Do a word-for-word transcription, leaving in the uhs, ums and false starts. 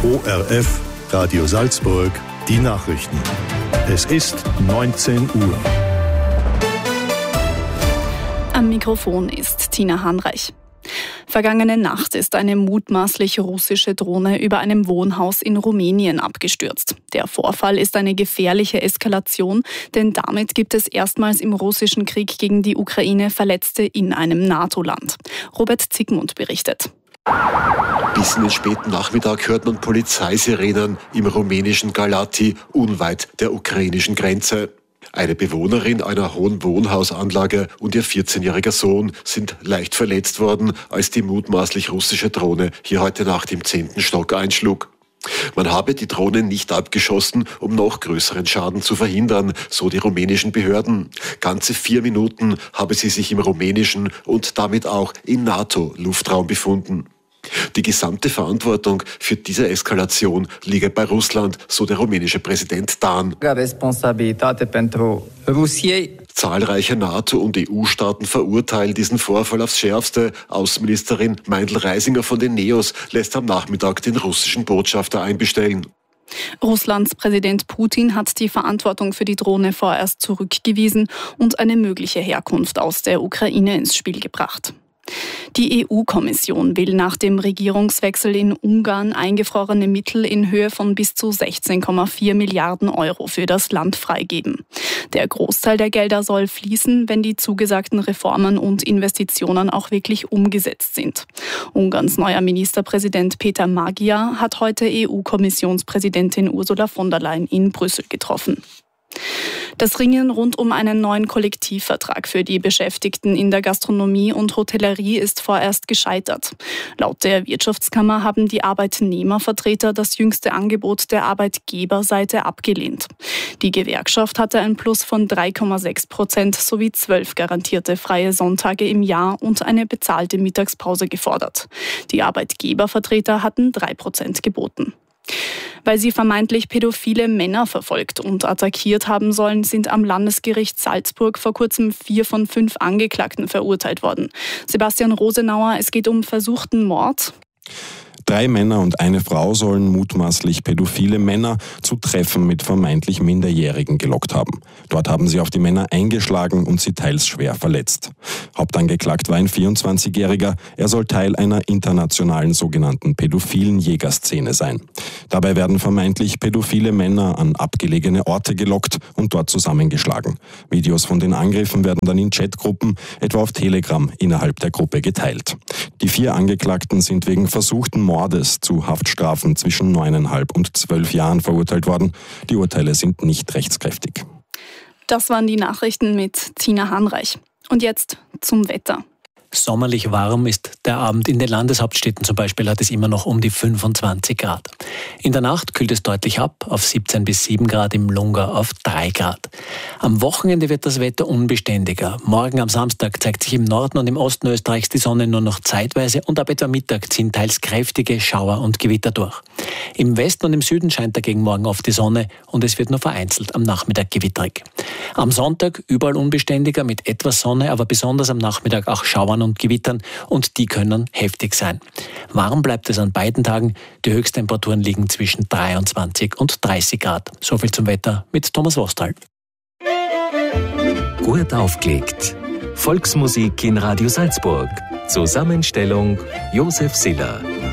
O R F, Radio Salzburg, die Nachrichten. Es ist neunzehn Uhr. Am Mikrofon ist Tina Hanreich. Vergangene Nacht ist eine mutmaßlich russische Drohne über einem Wohnhaus in Rumänien abgestürzt. Der Vorfall ist eine gefährliche Eskalation, denn damit gibt es erstmals im russischen Krieg gegen die Ukraine Verletzte in einem NATO-Land. Robert Zickmund berichtet. Bis in den späten Nachmittag hört man Polizeisirenen im rumänischen Galați, unweit der ukrainischen Grenze. Eine Bewohnerin einer hohen Wohnhausanlage und ihr vierzehnjähriger Sohn sind leicht verletzt worden, als die mutmaßlich russische Drohne hier heute Nacht im zehnten Stock einschlug. Man habe die Drohne nicht abgeschossen, um noch größeren Schaden zu verhindern, so die rumänischen Behörden. Ganze vier Minuten habe sie sich im rumänischen und damit auch im NATO-Luftraum befunden. Die gesamte Verantwortung für diese Eskalation liege bei Russland, so der rumänische Präsident Dan. Zahlreiche NATO- und E U-Staaten verurteilen diesen Vorfall aufs Schärfste. Außenministerin Meindl-Reisinger von den Neos lässt am Nachmittag den russischen Botschafter einbestellen. Russlands Präsident Putin hat die Verantwortung für die Drohne vorerst zurückgewiesen und eine mögliche Herkunft aus der Ukraine ins Spiel gebracht. Die E U-Kommission will nach dem Regierungswechsel in Ungarn eingefrorene Mittel in Höhe von bis zu sechzehn Komma vier Milliarden Euro für das Land freigeben. Der Großteil der Gelder soll fließen, wenn die zugesagten Reformen und Investitionen auch wirklich umgesetzt sind. Ungarns neuer Ministerpräsident Peter Magyar hat heute E U-Kommissionspräsidentin Ursula von der Leyen in Brüssel getroffen. Das Ringen rund um einen neuen Kollektivvertrag für die Beschäftigten in der Gastronomie und Hotellerie ist vorerst gescheitert. Laut der Wirtschaftskammer haben die Arbeitnehmervertreter das jüngste Angebot der Arbeitgeberseite abgelehnt. Die Gewerkschaft hatte ein Plus von drei Komma sechs Prozent sowie zwölf garantierte freie Sonntage im Jahr und eine bezahlte Mittagspause gefordert. Die Arbeitgebervertreter hatten drei Prozent geboten. Weil sie vermeintlich pädophile Männer verfolgt und attackiert haben sollen, sind am Landesgericht Salzburg vor kurzem vier von fünf Angeklagten verurteilt worden. Sebastian Rosenauer, es geht um versuchten Mord. Drei Männer und eine Frau sollen mutmaßlich pädophile Männer zu Treffen mit vermeintlich Minderjährigen gelockt haben. Dort haben sie auf die Männer eingeschlagen und sie teils schwer verletzt. Hauptangeklagt war ein vierundzwanzigjähriger. Er soll Teil einer internationalen sogenannten pädophilen Jägerszene sein. Dabei werden vermeintlich pädophile Männer an abgelegene Orte gelockt und dort zusammengeschlagen. Videos von den Angriffen werden dann in Chatgruppen, etwa auf Telegram, innerhalb der Gruppe geteilt. Die vier Angeklagten sind wegen versuchten Mordes zu Haftstrafen zwischen neuneinhalb und zwölf Jahren verurteilt worden. Die Urteile sind nicht rechtskräftig. Das waren die Nachrichten mit Tina Hanreich. Und jetzt zum Wetter. Sommerlich warm ist der Abend. In den Landeshauptstädten zum Beispiel hat es immer noch um die fünfundzwanzig Grad. In der Nacht kühlt es deutlich ab, auf siebzehn bis sieben Grad, im Lungau auf drei Grad. Am Wochenende wird das Wetter unbeständiger. Morgen am Samstag zeigt sich im Norden und im Osten Österreichs die Sonne nur noch zeitweise und ab etwa Mittag ziehen teils kräftige Schauer und Gewitter durch. Im Westen und im Süden scheint dagegen morgen oft die Sonne und es wird nur vereinzelt am Nachmittag gewitterig. Am Sonntag überall unbeständiger mit etwas Sonne, aber besonders am Nachmittag auch Schauern und Gewittern und die können heftig sein. Warm bleibt es an beiden Tagen. Die Höchsttemperaturen liegen zwischen dreiundzwanzig und dreißig Grad. Soviel zum Wetter mit Thomas Wostal. Gut aufgelegt. Volksmusik in Radio Salzburg. Zusammenstellung Josef Siller.